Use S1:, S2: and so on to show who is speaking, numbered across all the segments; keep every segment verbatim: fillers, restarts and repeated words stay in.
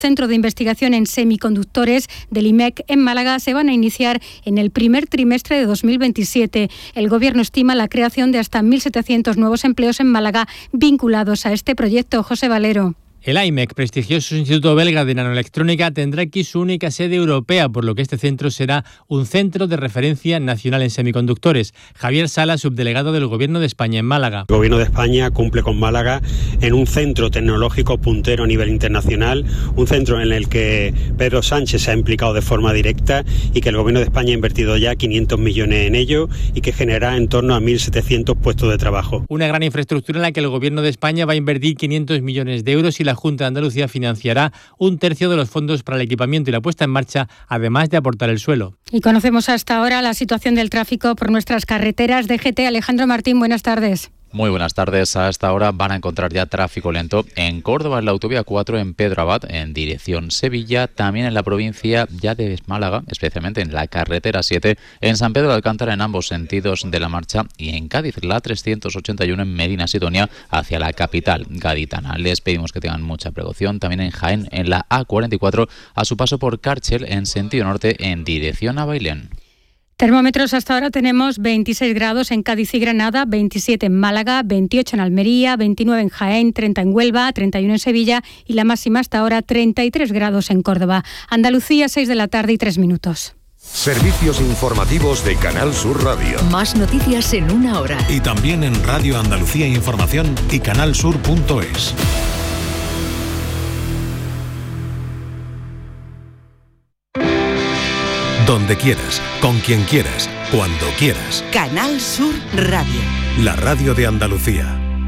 S1: Centro de Investigación en Semiconductores del I M E C en Málaga se van a iniciar en el primer trimestre de dos mil veintisiete. El Gobierno estima la creación de hasta mil setecientos nuevos empleos en Málaga vinculados a este proyecto. José Valero.
S2: El I M E C, prestigioso instituto belga de nanoelectrónica, tendrá aquí su única sede europea, por lo que este centro será un centro de referencia nacional en semiconductores. Javier Sala, subdelegado del Gobierno de España en Málaga.
S3: El Gobierno de España cumple con Málaga en un centro tecnológico puntero a nivel internacional, un centro en el que Pedro Sánchez se ha implicado de forma directa y que el Gobierno de España ha invertido ya quinientos millones en ello y que generará en torno a mil setecientos puestos de trabajo.
S2: Una gran infraestructura en la que el Gobierno de España va a invertir quinientos millones de euros y la La Junta de Andalucía financiará un tercio de los fondos para el equipamiento y la puesta en marcha, además de aportar el suelo.
S1: Y conocemos hasta ahora la situación del tráfico por nuestras carreteras. D G T, Alejandro Martín, buenas tardes.
S4: Muy buenas tardes. A esta hora van a encontrar ya tráfico lento en Córdoba, en la autovía cuatro, en Pedro Abad, en dirección Sevilla, también en la provincia ya de Málaga, especialmente en la carretera siete, en San Pedro de Alcántara en ambos sentidos de la marcha y en Cádiz, la trescientos ochenta y uno en Medina Sidonia hacia la capital gaditana. Les pedimos que tengan mucha precaución también en Jaén, en la A cuarenta y cuatro, a su paso por Cárchel en sentido norte en dirección a Bailén.
S1: Termómetros hasta ahora tenemos veintiséis grados en Cádiz y Granada, veintisiete en Málaga, veintiocho en Almería, veintinueve en Jaén, treinta en Huelva, treinta y uno en Sevilla y la máxima hasta ahora treinta y tres grados en Córdoba. Andalucía, seis de la tarde y tres minutos.
S5: Servicios informativos de Canal Sur Radio.
S6: Más noticias en una hora.
S5: Y también en Radio Andalucía Información y canalsur punto es. Donde quieras, con quien quieras, cuando quieras.
S6: Canal Sur Radio.
S5: La radio de Andalucía.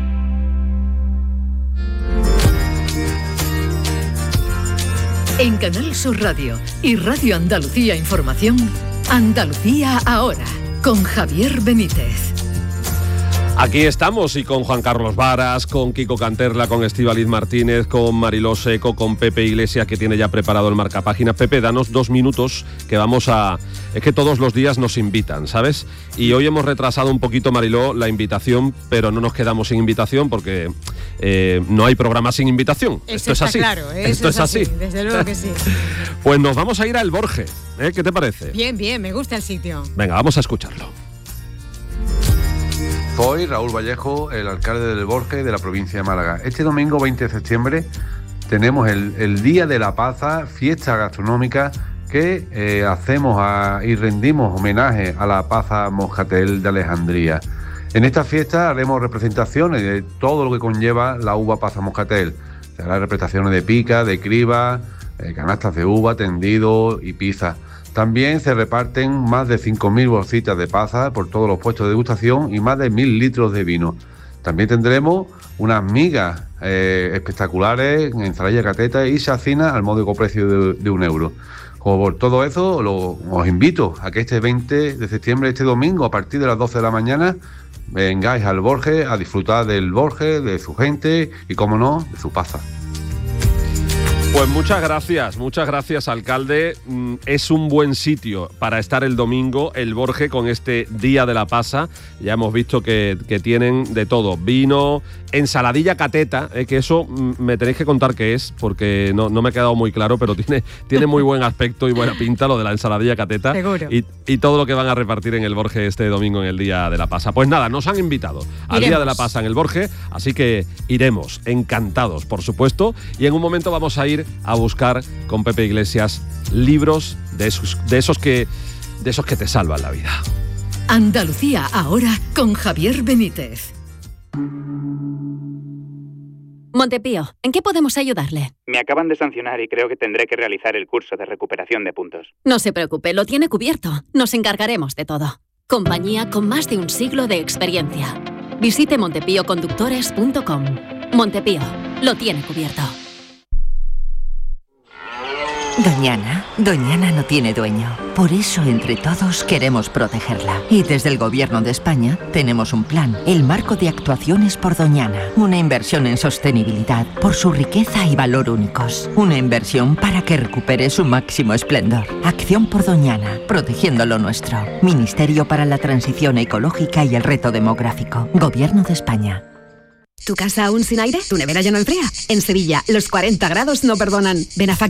S6: En Canal Sur Radio y Radio Andalucía Información, Andalucía ahora, con Javier Benítez.
S7: Aquí estamos y con Juan Carlos Varas, con Kiko Canterla, con Estíbaliz Martínez, con Mariló Seco, con Pepe Iglesias, que tiene ya preparado el marcapáginas. Pepe, danos dos minutos que vamos a... Es que todos los días nos invitan, ¿sabes? Y hoy hemos retrasado un poquito, Mariló, la invitación, pero no nos quedamos sin invitación porque eh, no hay programa sin invitación.
S8: Eso
S7: Esto es
S8: está
S7: así.
S8: Claro, eso
S7: Esto es así.
S8: así. Desde luego que sí.
S7: Pues nos vamos a ir al Borge, ¿eh? ¿Qué te parece?
S8: Bien, bien, me gusta el sitio.
S7: Venga, vamos a escucharlo.
S9: Soy Raúl Vallejo, el alcalde del Borge de la provincia de Málaga. Este domingo veinte de septiembre tenemos el, el Día de la Paza, fiesta gastronómica que eh, hacemos a, y rendimos homenaje a la Paza Moscatel de Alejandría. En esta fiesta haremos representaciones de todo lo que conlleva la uva Paza Moscatel. Se harán representaciones de pica, de criba, eh, canastas de uva, tendido y pizza. También se reparten más de cinco mil bolsitas de paza por todos los puestos de degustación y más de mil litros de vino. También tendremos unas migas eh, espectaculares, ensalada cateta y chacina al módico precio de, de un euro. Como por todo eso, lo, os invito a que este veinte de septiembre, este domingo, a partir de las doce de la mañana, vengáis al Borge a disfrutar del Borge, de su gente y, como no, de su paza.
S7: Pues muchas gracias, muchas gracias, alcalde. Es un buen sitio para estar el domingo, el Borge, con este Día de la Paza. Ya hemos visto que, que tienen de todo, vino, ensaladilla cateta, eh, que eso me tenéis que contar qué es, porque no, no me ha quedado muy claro, pero tiene, tiene muy buen aspecto y buena pinta lo de la ensaladilla cateta.
S8: Seguro.
S7: Y, y todo lo que van a repartir en el Borge este domingo en el Día de la Paza. Pues nada, nos han invitado al
S8: Iremos.
S7: Día de la Paza en el Borge, así que iremos, encantados, por supuesto, y en un momento vamos a ir a buscar con Pepe Iglesias libros de esos, de esos que de esos que te salvan la vida.
S6: Andalucía ahora con Javier Benítez.
S10: Montepío, ¿en qué podemos ayudarle?
S11: Me acaban de sancionar y creo que tendré que realizar el curso de recuperación de puntos.
S10: No se preocupe, lo tiene cubierto. Nos encargaremos de todo. Compañía con más de un siglo de experiencia. Visite montepío conductores punto com. Montepío, lo tiene cubierto.
S12: Doñana, Doñana no tiene dueño. Por eso, entre todos, queremos protegerla. Y desde el Gobierno de España tenemos un plan, el Marco de Actuaciones por Doñana. Una inversión en sostenibilidad por su riqueza y valor únicos. Una inversión para que recupere su máximo esplendor. Acción por Doñana, protegiendo lo nuestro. Ministerio para la Transición Ecológica y el Reto Demográfico. Gobierno de España.
S13: ¿Tu casa aún sin aire? ¿Tu nevera ya no enfría? En Sevilla, los cuarenta grados no perdonan. Ven a